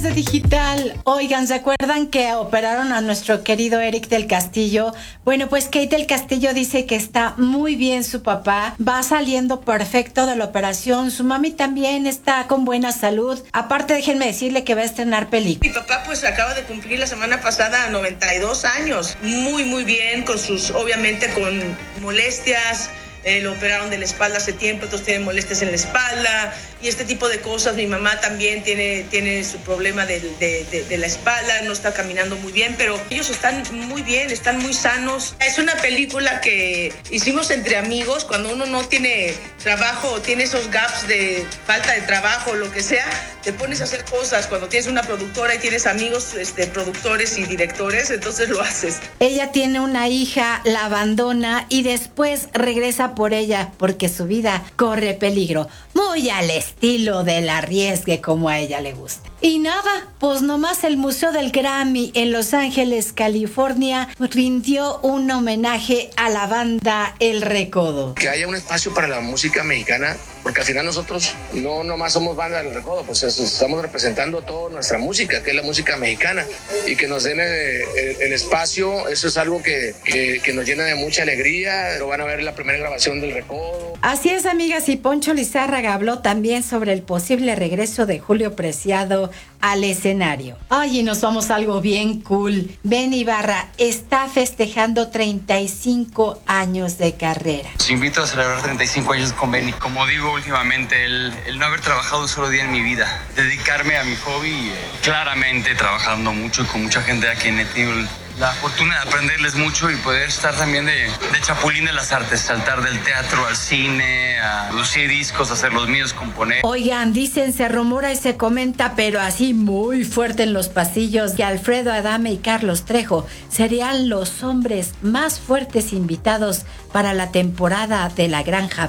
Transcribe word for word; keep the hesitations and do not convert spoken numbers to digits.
de digital. Oigan, ¿se acuerdan que operaron a nuestro querido Eric del Castillo? Bueno, pues Kate del Castillo dice que está muy bien su papá, va saliendo perfecto de la operación, su mami también está con buena salud. Aparte, déjenme decirle que va a estrenar película. Mi papá pues acaba de cumplir la semana pasada noventa y dos años, muy muy bien, con sus, obviamente con molestias. Eh, lo operaron de la espalda hace tiempo, otros tienen molestias en la espalda y este tipo de cosas. Mi mamá también tiene, tiene su problema de, de, de, de la espalda, no está caminando muy bien, pero ellos están muy bien, están muy sanos. Es una película que hicimos entre amigos, cuando uno no tiene trabajo o tiene esos gaps de falta de trabajo o lo que sea, te pones a hacer cosas. Cuando tienes una productora y tienes amigos este, productores y directores, entonces lo haces. Ella tiene una hija, la abandona y después regresa por ella porque su vida corre peligro, muy al estilo del arriesgue como a ella le gusta. Y nada, pues nomás el Museo del Grammy en Los Ángeles, California, rindió un homenaje a la banda El Recodo. Que haya un espacio para la música mexicana, porque al final nosotros no nomás somos banda del Recodo, pues eso, estamos representando toda nuestra música, que es la música mexicana, y que nos den el, el, el espacio, eso es algo que, que, que nos llena de mucha alegría. Lo van a ver la primera grabación del Recodo. Así es, amigas, y Poncho Lizárraga habló también sobre el posible regreso de Julio Preciado al escenario. Ay, y nos vamos a algo bien cool. Ben Ibarra está festejando treinta y cinco años de carrera. Los invito a celebrar treinta y cinco años con Benny. Como digo últimamente, el, el no haber trabajado un solo día en mi vida, dedicarme a mi hobby, eh, claramente trabajando mucho y con mucha gente a quien he tenido la fortuna de aprenderles mucho y poder estar también de, de chapulín de las artes, saltar del teatro al cine, a producir discos, hacer los míos, componer. Oigan, dicen, se rumora y se comenta, pero así muy fuerte en los pasillos, que Alfredo Adame y Carlos Trejo serían los hombres más fuertes invitados para la temporada de La Granja